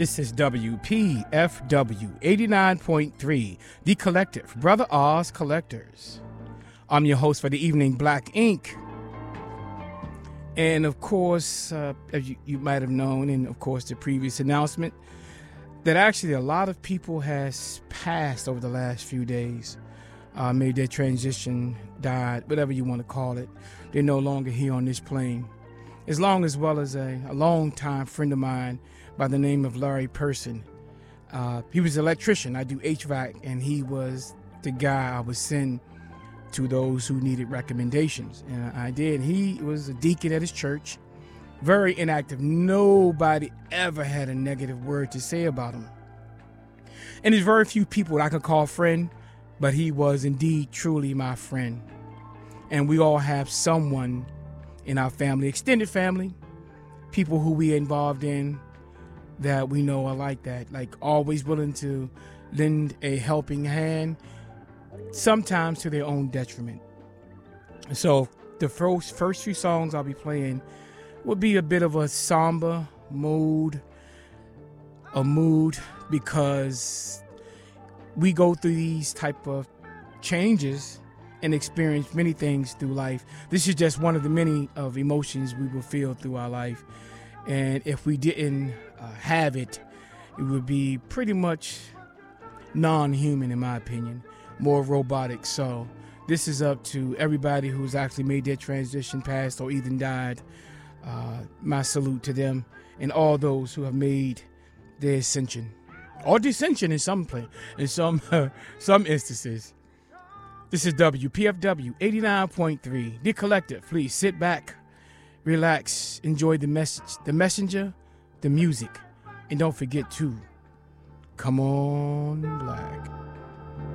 This is WPFW 89.3, The Collective, Brother Oz Collectors. I'm your host for the evening, Black Ink. And of course, as you might have known, and of course the previous announcement, that actually a lot of people has passed over the last few days. Made their transition, died, whatever you want to call it. They're no longer here on this plane. As well as a long-time friend of mine by the name of Larry Person. He was an electrician. I do HVAC, and he was the guy I would send to those who needed recommendations. And I did. He was a deacon at his church, very inactive. Nobody ever had a negative word to say about him. And there's very few people that I could call friend, but he was indeed truly my friend. And we all have someone in our family, extended family, people who we involved in that we know are like that, like always willing to lend a helping hand, sometimes to their own detriment. So the first few songs I'll be playing will be a bit of a somber mood, because we go through these type of changes and experience many things through life. This is just one of the many of emotions we will feel through our life. And if we didn't have it, it would be pretty much non-human, in my opinion, more robotic. So this is up to everybody who's actually made their transition, passed, or even died. My salute to them and all those who have made their ascension or dissension in some instances. This is WPFW 89.3, The Collective. Please sit back, relax, enjoy the message, the messenger, the music, and don't forget to come on, Black.